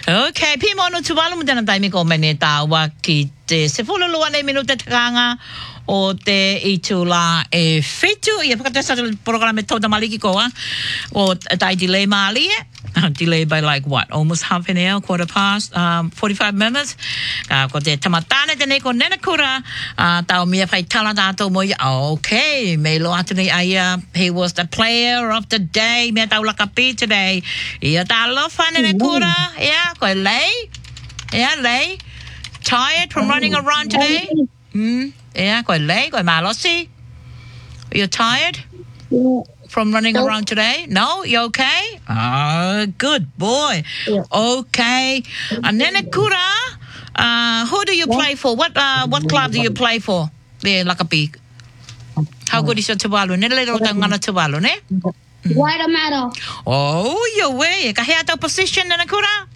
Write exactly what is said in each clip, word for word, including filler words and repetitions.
Okay, pimo no tuwalo mo din ang taimi ko manitawa ki te se fululuan e minuto takanga o te itula e fitu ia pakata sa programa toda maliki ko ah o tai delay mali delay by like what almost half an hour quarter past um forty-five minutes ka ko te tamatana te nei ko nena kura uh, tau mia fai tala dato mo okay me lo atuni ia he was the player of the day me tau lakapi today ia ta lo fane ne kura ia ko lei ia lei tired from running around today hmm yeah, quite late, quite malosi. You're tired Yeah. from running No. around today? No? You okay? Oh, good boy. Yeah. Okay. And then Kura, uh, who do you play for? What uh, what club do you play for? There, Lakapi. How good is your Tuvalu? Nila ro tangana Tuvalu, ne? Why the matter? Oh, you way. Kahit ato position na Kura?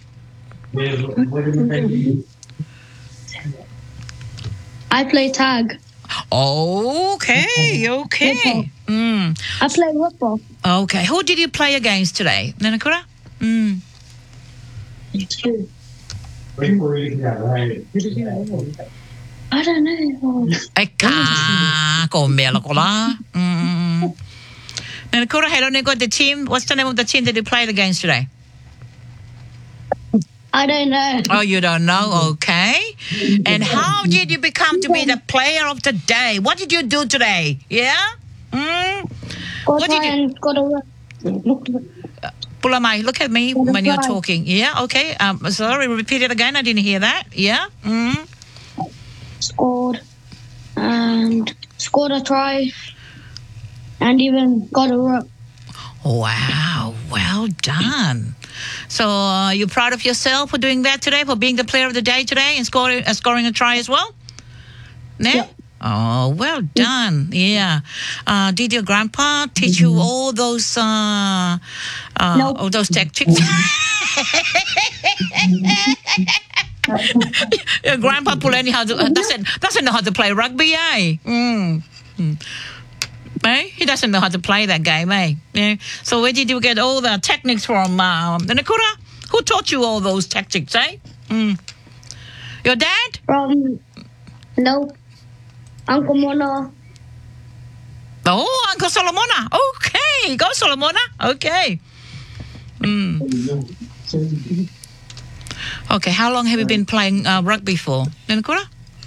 I play tag. Okay, okay. Mm. I play football. Okay, who did you play against today, Nanakura? Mm. I don't know. Eka, ko mela ko la. Mm. Nanakura, hello, Nico, the team. What's the name of the team that you played against today? I don't know. Oh, you don't know? Okay. And how did you become to be the player of the day? What did you do today? Yeah? Mm? Go What did try you- and go to work. Pulamai, look at me when you're talking. Yeah, okay. Um, sorry, repeat it again. I didn't hear that. Yeah? Mm. Scored and scored a try and even got a rook. Wow, well done. So uh, you're proud of yourself for doing that today, for being the player of the day today and scoring, uh, scoring a try as well? No? Yeah. Oh, well done. Yeah. Uh, did your grandpa teach you all those uh, uh, No. all those tactics? Your grandpa Puleni how to, uh, doesn't doesn't know how to play rugby, eh? Mm. Mm. Eh? He doesn't know how to play that game, eh? Yeah. So where did you get all the techniques from? Um, Nakura? Who taught you all those tactics, eh? Mm. Your dad? From no Uncle Mona. Oh, Uncle Solomona. Okay, go Solomona. Okay. Mm. Okay, how long have you been playing uh, rugby for? Nakura?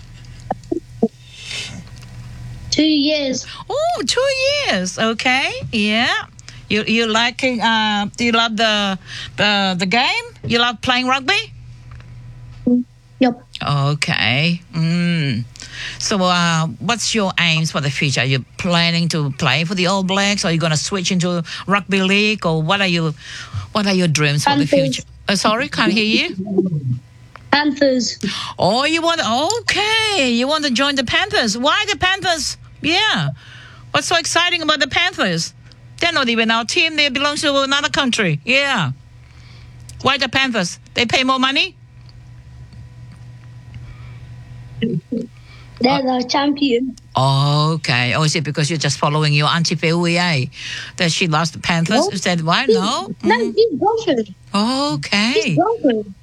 Two years. Oh, two years. Okay, yeah. You you liking? Uh, do you love the the the game? You love playing rugby? Yep. Okay. Mm. So, uh, what's your aims for the future? Are you planning to play for the All Blacks? Or are you going to switch into rugby league? Or what are you? What are your dreams for the Panthers. future? Uh, sorry, can't hear you. Panthers. Oh, you want? Okay, you want to join the Panthers? Why the Panthers? Yeah. What's so exciting about the Panthers? They're not even our team. They belong to another country. Yeah. Why the Panthers? They pay more money? They're the champion. Okay. Oh, is it because you're just following your Auntie Feui, eh? That she lost the Panthers? No. You said, why? No? No, Mm. he's broken. Okay. He's broken.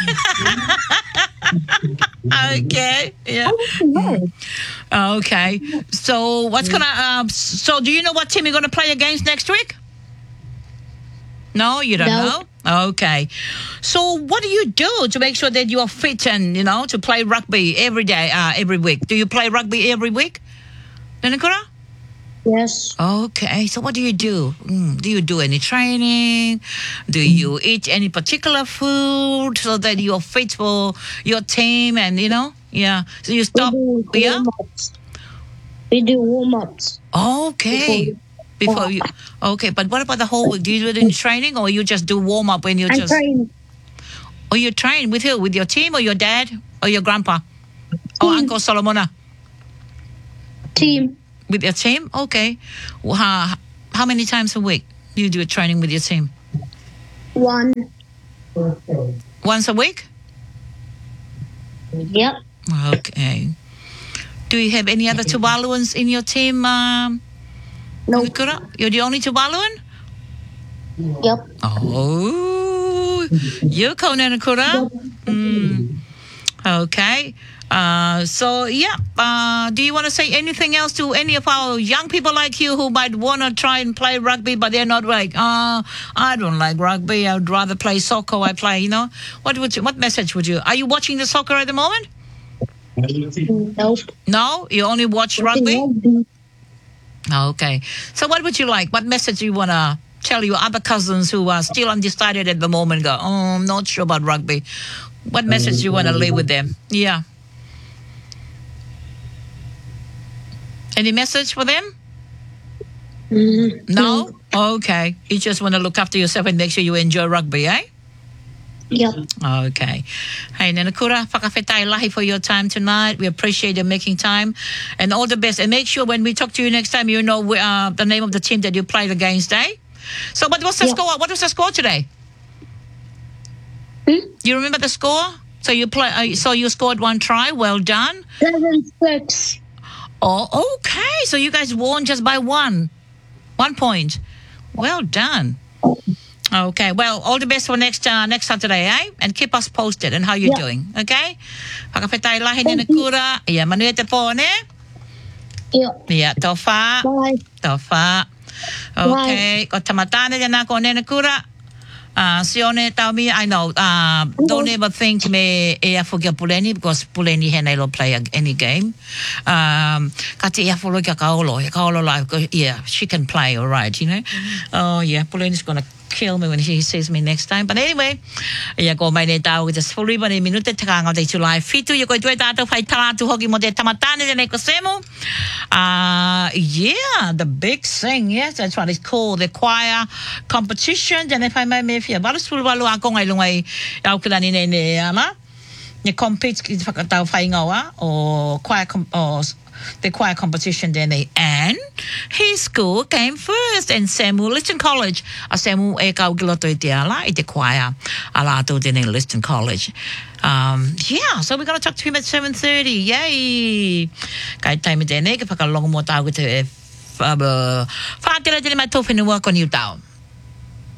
Okay. Yeah. No. Okay. So what's gonna? Um, so do you know what team you're gonna play against next week? No, you don't No. know. Okay. So what do you do to make sure that you are fit and you know to play rugby every day, uh, every week? Do you play rugby every week, Nanakura? Yes. Okay. So what do you do? Mm, do you do any training? Do you eat any particular food so that you're fit for your team and you know? Yeah. So you stop. We do Yeah. warm-ups. We do warm-ups. Okay. Before you, okay, but what about the whole week? Do you do it in training, or you just do warm up when you I just, train. or you train with who? With your team, or your dad, or your grandpa, or Team. Uncle Solomona? Team. With your team, okay. Well, how, how many times a week do you do training with your team? One. Once a week. Yep. Okay. Do you have any other Tuvaluans in your team? Um, No. Nakura? You're the only Tuvaluan? Yep. Oh, You ko nena kura. Mm. Okay. Uh, so yeah. Uh, do you want to say anything else to any of our young people like you who might want to try and play rugby, but they're not like, uh, I don't like rugby. I would rather play soccer. I play, you know. What would you, what message would you? Are you watching the soccer at the moment? Nope. No, you only watch rugby. Okay. So what would you like? What message do you want to tell your other cousins who are still undecided at the moment? Go, oh, I'm not sure about rugby. What message do you want to leave with them? Yeah. Any message for them? Mm, No? Okay. You just want to look after yourself and make sure you enjoy rugby, eh? Yep. Okay. Hey, Nenakura, whakawhetai lahi for your time tonight. We appreciate you making time. And all the best. And make sure when we talk to you next time, you know uh, the name of the team that you played against, eh? So what was the Yeah. score? What was the score today? Hmm? You remember the score? So you play. Uh, so you scored one try. Well done. Seven six. Oh, okay. So you guys won just by one. One point. Well done. Okay. Well, all the best for next uh, next Saturday, eh? And keep us posted on how you're Yeah. doing. Okay? Whakawhetai lahi Nenakura. Ia manui te pō, ne? Yep. Ia, tō whā. Bye. Tō whā. Okay. Ko tamatane jana ko Nenakura. Uh, sione tau mi, I know, uh, don't ever think me e afu kia Puleni, because Puleni he nei lo play a, any game. Um, ka te e afu lo kia kaolo, e kaolo lai, yeah, she can play, all right, you know. Oh, yeah, Puleni's gonna kill me when he sees me next time. But anyway, ia ko mai ne tau ki te sifuri mani minute takanga o te July fitu, ia koe tue tātou whai tātu hoki mo te tamatane de nei ko semu. Uh, yeah, the big thing, yes, that's what it's called, the choir competition. And if I may me fia, baru sulu walu a kongai lungai au kirani nei ne ama. Ni compete ki whakatau whaingaua o choir, com- o the choir competition then they and his school came first and Samuel Liston College a Samuel e kau giloto i te ala i te choir a lato then in Liston College. Um, yeah, so we're going to talk to him at seven thirty. Yay! Kai taimi tēnei, ke whakalongo mō tāu ki te whaatira tēnei mai tōwhenua ko New Town.